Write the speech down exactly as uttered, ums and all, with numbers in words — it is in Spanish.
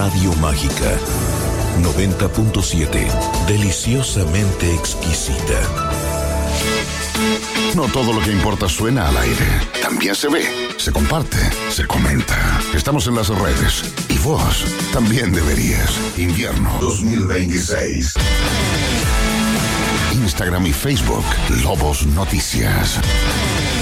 Radio Mágica noventa punto siete. Deliciosamente exquisita. No todo lo que importa suena al aire. También se ve, se comparte, se comenta. Estamos en las redes. Y vos también deberías. Invierno dos mil veintiséis. Instagram y Facebook, Lobos Noticias.